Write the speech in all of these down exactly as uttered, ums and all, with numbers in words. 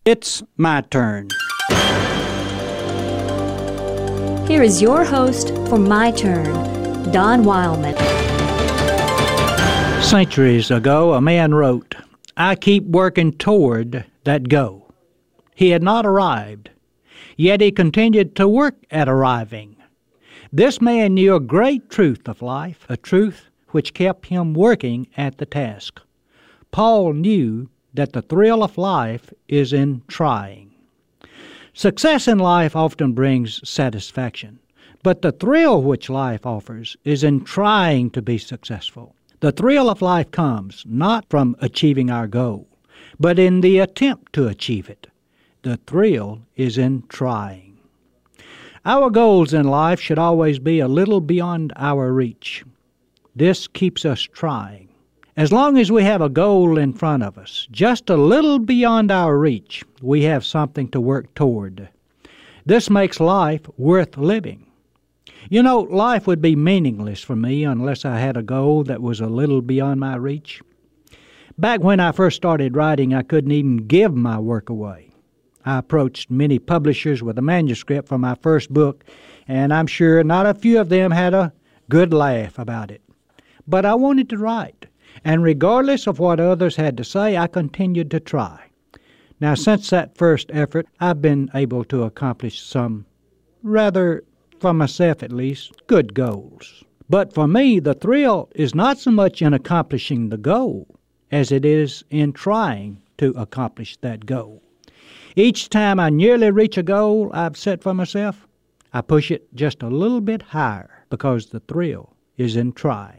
It's my turn. Here is your host for My Turn, Don Wildman. Centuries ago, a man wrote, "I keep working toward that goal." He had not arrived, yet he continued to work at arriving. This man knew a great truth of life, a truth which kept him working at the task. Paul knew that the thrill of life is in trying. Success in life often brings satisfaction, but the thrill which life offers is in trying to be successful. The thrill of life comes not from achieving our goal, but in the attempt to achieve it. The thrill is in trying. Our goals in life should always be a little beyond our reach. This keeps us trying. As long as we have a goal in front of us, just a little beyond our reach, we have something to work toward. This makes life worth living. You know, life would be meaningless for me unless I had a goal that was a little beyond my reach. Back when I first started writing, I couldn't even give my work away. I approached many publishers with a manuscript for my first book, and I'm sure not a few of them had a good laugh about it. But I wanted to write. And regardless of what others had to say, I continued to try. Now, since that first effort, I've been able to accomplish some rather, for myself at least, good goals. But for me, the thrill is not so much in accomplishing the goal as it is in trying to accomplish that goal. Each time I nearly reach a goal I've set for myself, I push it just a little bit higher because the thrill is in trying.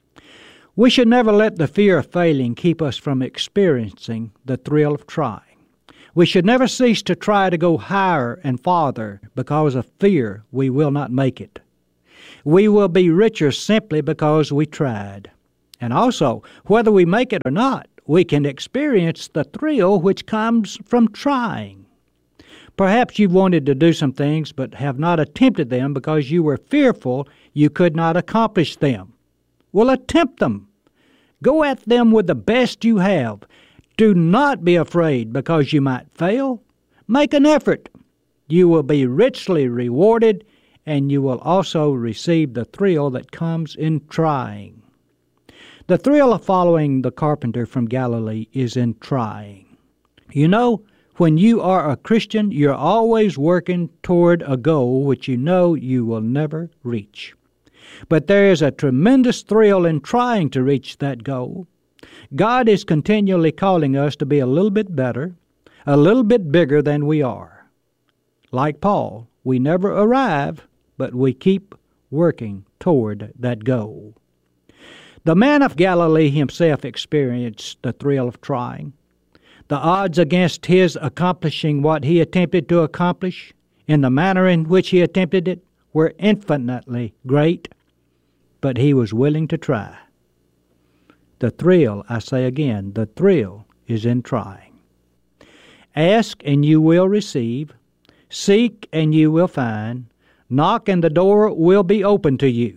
We should never let the fear of failing keep us from experiencing the thrill of trying. We should never cease to try to go higher and farther because of fear we will not make it. We will be richer simply because we tried. And also, whether we make it or not, we can experience the thrill which comes from trying. Perhaps you've wanted to do some things but have not attempted them because you were fearful you could not accomplish them. Well, attempt them. Go at them with the best you have. Do not be afraid because you might fail. Make an effort. You will be richly rewarded, and you will also receive the thrill that comes in trying. The thrill of following the carpenter from Galilee is in trying. You know, when you are a Christian, you're always working toward a goal which you know you will never reach. But there is a tremendous thrill in trying to reach that goal. God is continually calling us to be a little bit better, a little bit bigger than we are. Like Paul, we never arrive, but we keep working toward that goal. The man of Galilee himself experienced the thrill of trying. The odds against his accomplishing what he attempted to accomplish in the manner in which he attempted it were infinitely great, but he was willing to try. The thrill, I say again, the thrill is in trying. Ask and you will receive. Seek and you will find. Knock and the door will be open to you.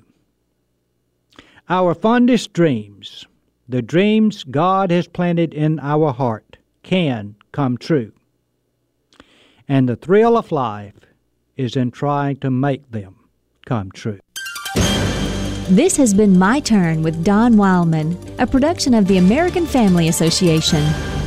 Our fondest dreams, the dreams God has planted in our heart, can come true. And the thrill of life is in trying to make them come true. This has been My Turn with Don Wildman, a production of the American Family Association.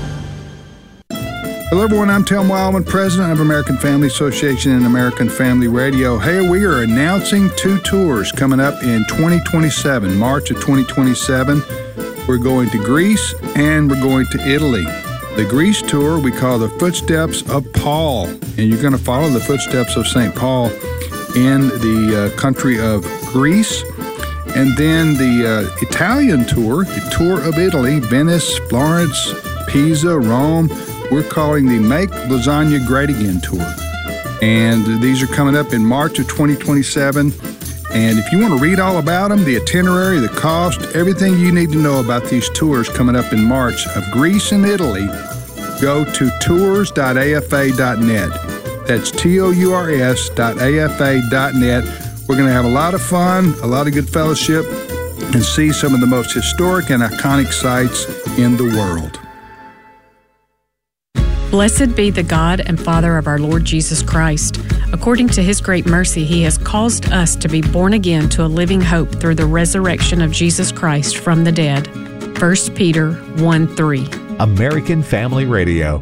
Hello, everyone. I'm Tom Wildman, president of American Family Association and American Family Radio. Hey, we are announcing two tours coming up in twenty twenty-seven, March of twenty twenty-seven. We're going to Greece and we're going to Italy. The Greece tour we call the Footsteps of Paul, and you're going to follow the footsteps of Saint Paul in the uh, country of Greece. And then the uh, Italian tour, the tour of Italy, Venice, Florence, Pisa, Rome, we're calling the Make Lasagna Great Again tour. And these are coming up in March of twenty twenty-seven. And if you want to read all about them, the itinerary, the cost, everything you need to know about these tours coming up in March of Greece and Italy, go to tours dot a f a dot net. That's T O U R S dot A F A dot net. We're going to have a lot of fun, a lot of good fellowship, and see some of the most historic and iconic sites in the world. Blessed be the God and Father of our Lord Jesus Christ. According to his great mercy, he has caused us to be born again to a living hope through the resurrection of Jesus Christ from the dead. First Peter one three. American Family Radio.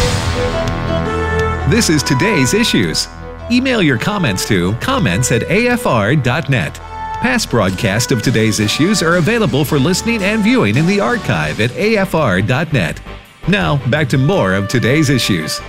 This is Today's Issues. Email your comments to comments at a f r dot net. Past broadcasts of Today's Issues are available for listening and viewing in the archive at a f r dot net. Now, back to more of Today's Issues.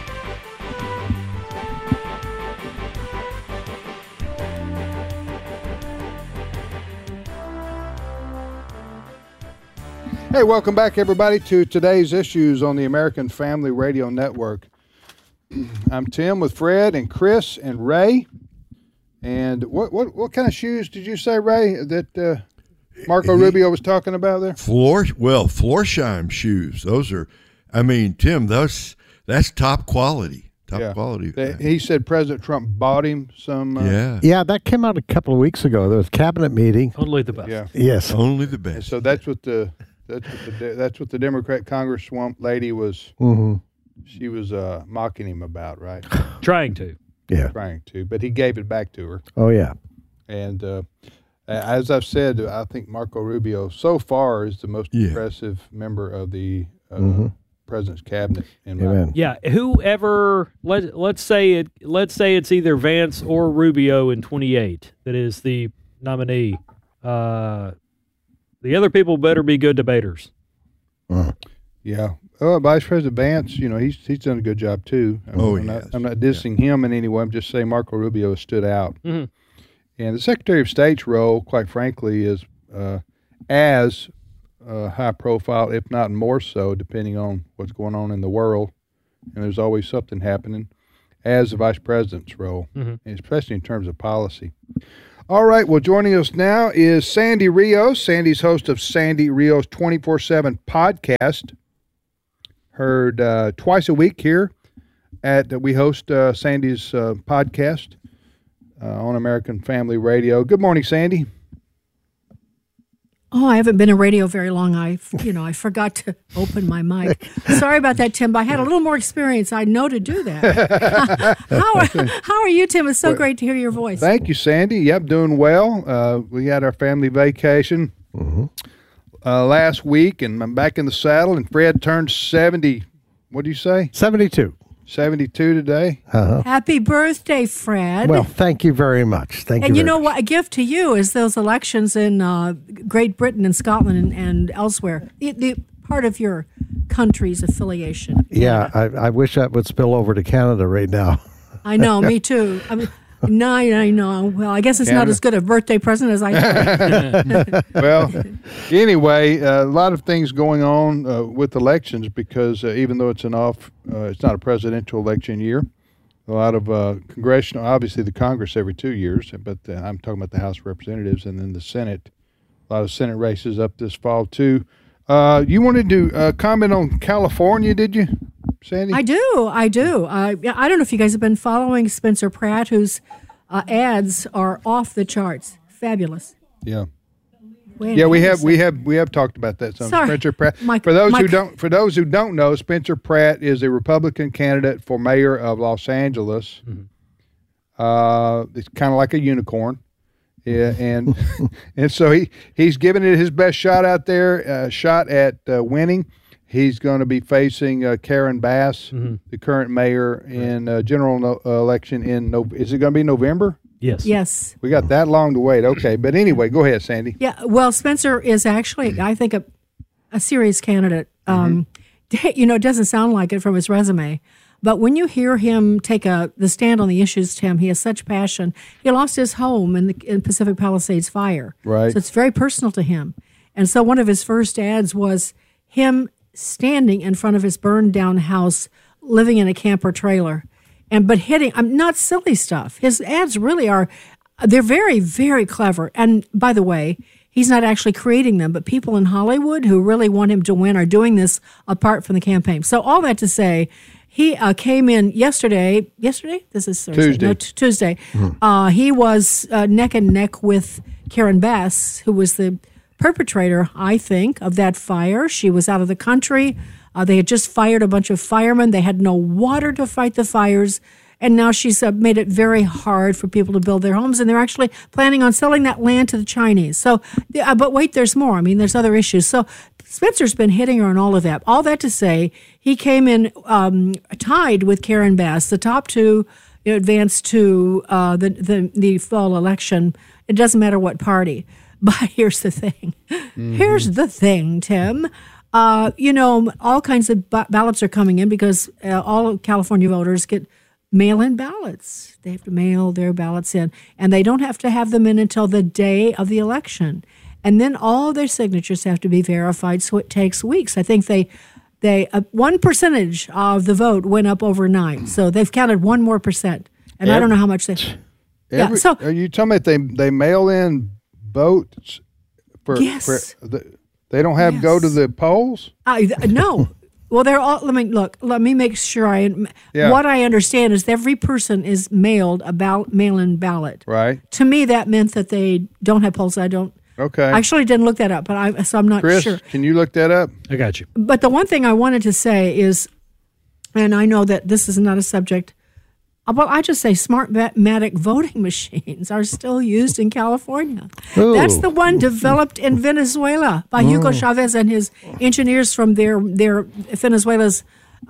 Hey, welcome back, everybody, to Today's Issues on the American Family Radio Network. I'm Tim with Fred and Chris and Ray. And what what what kind of shoes did you say, Ray, that uh, Marco he, Rubio was talking about there? Floor, well, Florsheim shoes. Those are, I mean, Tim, those that's top quality. Top yeah. quality. They, he said President Trump bought him some. Uh, yeah. Yeah, that came out a couple of weeks ago. There was a cabinet meeting. Only the best. Yeah. Yes. Only the best. And so that's what the that's what the that's what the Democrat Congresswoman lady was. Mm-hmm. She was uh, mocking him about, right? Trying to. Yeah. Trying to, but he gave it back to her. Oh, yeah. And uh, as I've said, I think Marco Rubio so far is the most yeah. impressive member of the uh, mm-hmm. president's cabinet. In Amen. my Yeah, whoever let let's say it let's say it's either Vance or Rubio in twenty-eight that is the nominee. Uh, the other people better be good debaters. Uh-huh. Yeah. Oh, Vice President Vance, you know, he's he's done a good job too. I mean, Oh, I'm yes. not, I'm not dissing yeah. him in any way. I'm just saying Marco Rubio has stood out. Mm-hmm. And the Secretary of State's role, quite frankly, is uh, as uh, high profile, if not more so, depending on what's going on in the world. And there's always something happening, as the Vice President's role, Mm-hmm. especially in terms of policy. All right, well, joining us now is Sandy Rios. Sandy's host of Sandy Rios twenty-four seven podcast. Heard uh, twice a week here at that we host uh, Sandy's uh, podcast uh, on American Family Radio. Good morning, Sandy. Oh, I haven't been in radio very long. I, you know, I forgot to open my mic. Sorry about that, Tim. But I had a little more experience. I know to do that. how, how are you, Tim? It's so great to hear your voice. Thank you, Sandy. Yep, doing well. Uh, we had our family vacation Mm-hmm. uh, last week, and I'm back in the saddle. And Fred turned seventy. What do you say? seventy-two. seventy-two today. Uh-huh. Happy birthday, Fred. Well, thank you very much. Thank and you. you know very what? A gift to you is those elections in uh, Great Britain and Scotland and, and elsewhere. The, the part of your country's affiliation. Yeah, I, I wish that would spill over to Canada right now. I know, me too. I mean, no, I know. Well, I guess it's Canada. not as good a birthday present as I thought. Well, anyway, uh, a lot of things going on uh, with elections because uh, even though it's an off, uh, it's not a presidential election year. A lot of uh, congressional, obviously the Congress every two years, but uh, I'm talking about the House of Representatives and then the Senate. A lot of Senate races up this fall too. Uh, you wanted to uh, comment on California, did you, Sandy? I do. I do. Uh, I don't know if you guys have been following Spencer Pratt, whose uh, ads are off the charts. Fabulous. Yeah. Wait, Yeah, we hang on a have we second. have we have talked about that. Some Sorry. Spencer Pratt. My- for those my- who don't for those who don't know, Spencer Pratt is a Republican candidate for mayor of Los Angeles. Mm-hmm. Uh, it's kind of like a unicorn. Yeah, and and so he he's giving it his best shot out there, uh, shot at uh, winning. He's going to be facing uh, Karen Bass, Mm-hmm. the current mayor, in uh, general no, uh, election in no. Is it going to be November? Yes. Yes. We got that long to wait. Okay, but anyway, go ahead, Sandy. Yeah. Well, Spencer is actually, I think, a, a serious candidate. Um, You know, it doesn't sound like it from his resume. But when you hear him take a the stand on the issues, Tim, he has such passion. He lost his home in the in Pacific Palisades fire. Right. So it's very personal to him. And so one of his first ads was him standing in front of his burned down house, living in a camper trailer, and but hitting. I'm not silly stuff. His ads really are. They're very, very clever. And by the way, he's not actually creating them, but people in Hollywood who really want him to win are doing this apart from the campaign. So all that to say, he uh, came in yesterday. Yesterday? This is Thursday. Tuesday. No, t- Tuesday. Uh, he was uh, neck and neck with Karen Bass, who was the perpetrator, I think, of that fire. She was out of the country. Uh, they had just fired a bunch of firemen. They had no water to fight the fires. And now she's uh, made it very hard for people to build their homes. And they're actually planning on selling that land to the Chinese. So, uh, but wait, there's more. I mean, there's other issues. So Spencer's been hitting her on all of that. All that to say, he came in um, tied with Karen Bass. The top two you know, advanced to uh, the, the, the fall election. It doesn't matter what party. But here's the thing. Mm-hmm. Here's the thing, Tim. Uh, you know, all kinds of b- ballots are coming in because uh, all California voters get mail-in ballots. They have to mail their ballots in, and they don't have to have them in until the day of the election. And then all their signatures have to be verified, so it takes weeks. I think they, they uh, one percentage of the vote went up overnight, so they've counted one more percent, and every, I don't know how much they. Every, yeah, so are you talking about they they mail in votes for? Yes. For the, they don't have yes. go to the polls. Uh, no. Well, they're all. Let me look. Let me make sure I. Yeah. What I understand is every person is mailed a ball, mail-in ballot. Right. To me, that meant that they don't have polls. I don't. Okay. I actually didn't look that up, but I so I'm not Chris, sure. Can you look that up? I got you. But the one thing I wanted to say is, and I know that this is not a subject. Well, I just say Smartmatic voting machines are still used in California. Ooh. That's the one developed in Venezuela by Hugo Chavez and his engineers from their their Venezuela's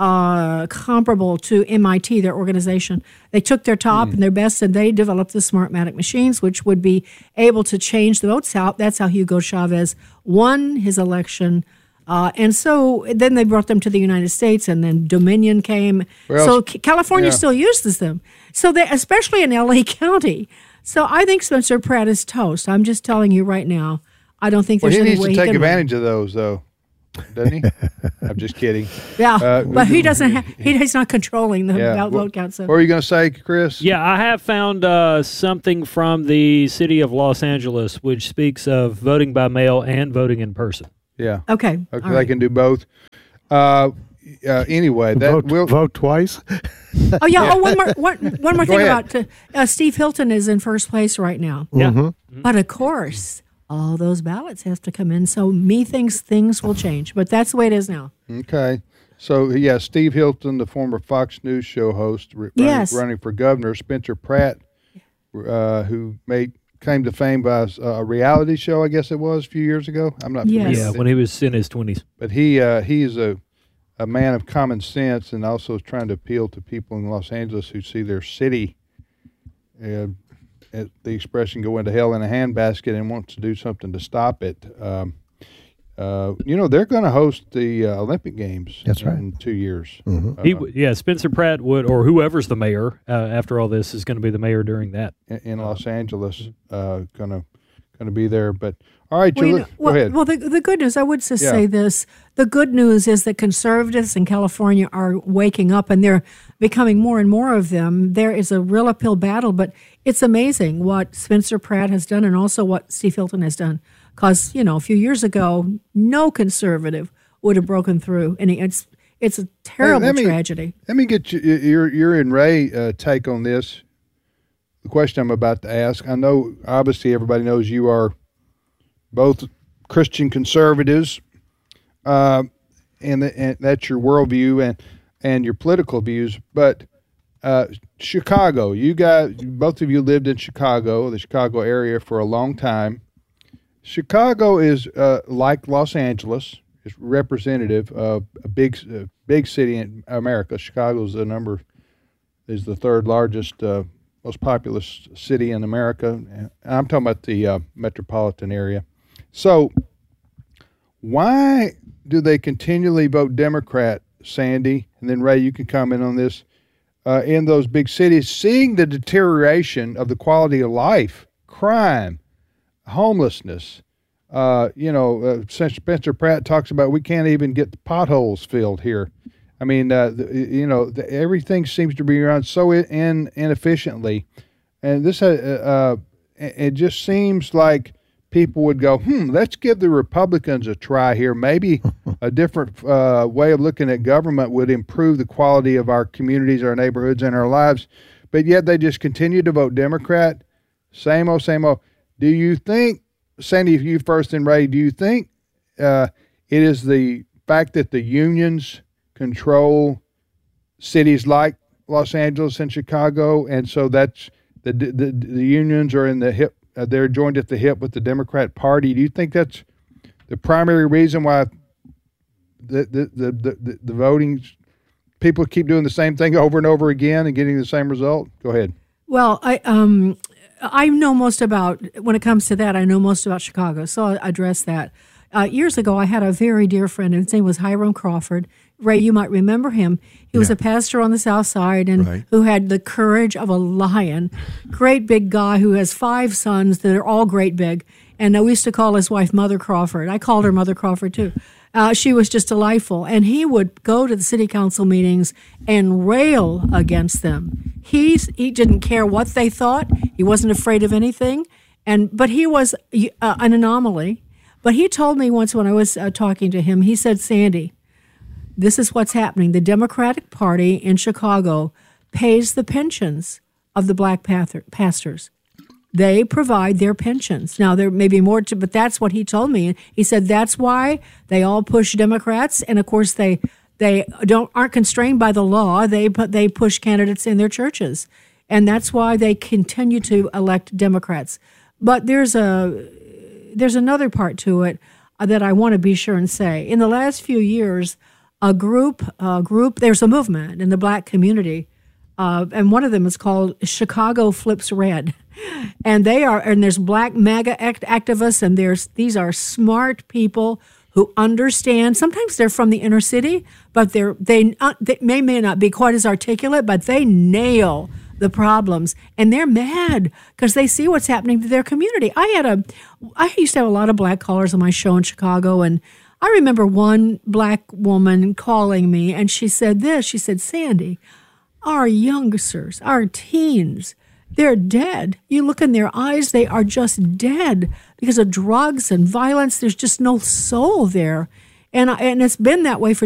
uh, comparable to M I T, their organization. They took their top mm. and their best, and they developed the Smartmatic machines, which would be able to change the votes out. That's how Hugo Chavez won his election. Uh, and so then they brought them to the United States, and then Dominion came. Well, so California yeah. still uses them. So they, especially in L A County. So I think Spencer Pratt is toast. I'm just telling you right now. I don't think well, there's he any needs way to he take can advantage win. of those, though, doesn't he? I'm just kidding. Yeah, uh, but he doesn't. Ha- he, he's not controlling the yeah. vote what, count. So. What were you going to say, Chris? Yeah, I have found uh, something from the city of Los Angeles which speaks of voting by mail and voting in person. Yeah. Okay. Okay. All They right. can do both. Uh, uh, anyway, that vote, will vote twice. Oh yeah. Oh, one more. One, one more Go thing ahead. about uh, Steve Hilton is in first place right now. Yeah. Mm-hmm. But of course, all those ballots have to come in. So me thinks things will change, but that's the way it is now. Okay. So, yeah, Steve Hilton, the former Fox News show host, r- Yes. running, running for governor. Spencer Pratt, uh, who made came to fame by a, a reality show, I guess it was, a few years ago. I'm not Yes. familiar Yeah, with when it. he was in his twenties. But he uh, he's a, a man of common sense and also is trying to appeal to people in Los Angeles who see their city, uh, at the expression, go into hell in a handbasket and wants to do something to stop it. Um, uh, you know, they're going to host the uh, Olympic Games That's right. in two years. Mm-hmm. Uh, He, w- yeah, Spencer Pratt would, or whoever's the mayor uh, after all this, is going to be the mayor during that. in, in Los Angeles, uh, gonna gonna be there. But all right, Well, you Julie, know, well, go ahead. well the, the good news, I would just Yeah. say this. The good news is that conservatives in California are waking up, and they're becoming more and more of them. There is a real uphill battle, but it's amazing what Spencer Pratt has done and also what Steve Hilton has done. Because, you know, a few years ago, no conservative would have broken through. And it's it's a terrible let me- tragedy. Let me get you, your your and Ray uh, take on this. The question I'm about to ask. I know, obviously, everybody knows you are both Christian conservatives, uh, and, the, and that's your worldview and and your political views. But uh, Chicago, you guys, both of you lived in Chicago, the Chicago area, for a long time. Chicago is uh, like Los Angeles. It's representative of a big, uh, big city in America. Chicago is the number is the third largest, uh, most populous city in America. And I'm talking about the uh, metropolitan area. So, why do they continually vote Democrat, Sandy? And then Ray, you can comment on this. Uh, in those big cities, seeing the deterioration of the quality of life, crime, homelessness. Uh, you know, uh, Spencer Pratt talks about we can't even get the potholes filled here. I mean, uh, the, you know, the, everything seems to be run so in, inefficiently, and this uh, uh, it just seems like people would go, hmm, let's give the Republicans a try here. Maybe a different uh, way of looking at government would improve the quality of our communities, our neighborhoods, and our lives. But yet they just continue to vote Democrat. Same old, same old. Do you think, Sandy, if you first and Ray, do you think uh, it is the fact that the unions control cities like Los Angeles and Chicago, and so that's the the, the unions are in the hip. Uh, they're joined at the hip with the Democrat Party. Do you think that's the primary reason why the the the the, the, the voting people keep doing the same thing over and over again and getting the same result? Go ahead. Well, I um I know most about when it comes to that. I know most about Chicago, so I'll address that. Uh, years ago, I had a very dear friend, and his name was Hiram Crawford. Ray, you might remember him. He was yeah. a pastor on the South Side and right. who had the courage of a lion. Great big guy who has five sons that are all great big. And we used to call his wife Mother Crawford. I called her Mother Crawford, too. Uh, she was just delightful. And he would go to the city council meetings and rail against them. He's, he didn't care what they thought. He wasn't afraid of anything. And But he was uh, an anomaly. But he told me once when I was uh, talking to him, he said, Sandy, this is what's happening. The Democratic Party in Chicago pays the pensions of the black pastors. They provide their pensions. Now, there may be more to, but that's what he told me. He said that's why they all push Democrats. And, of course, they they don't aren't constrained by the law. They, but they push candidates in their churches. And that's why they continue to elect Democrats. But there's a... There's another part to it uh, that I want to be sure and say. In the last few years, a group, a group, there's a movement in the black community, uh, and one of them is called Chicago Flips Red. And they are, and there's black MAGA act- activists, and there's these are smart people who understand. Sometimes they're from the inner city, but they're they, uh, they may may not be quite as articulate, but they nail the problems, and they're mad because they see what's happening to their community. I had a, I used to have a lot of black callers on my show in Chicago, and I remember one black woman calling me, and she said this, she said, Sandy, our youngsters, our teens, they're dead. You look in their eyes, they are just dead because of drugs and violence. There's just no soul there. And, I, and it's been that way for